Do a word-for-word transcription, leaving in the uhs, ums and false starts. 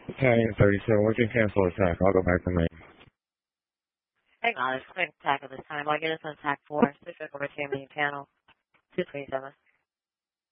Italian thirty-seven, we can cancel attack. I'll go back to main. Acknowledge. Quick attack at this time. I'll get us on attack four. Switch back over to your main channel. two twenty-seven.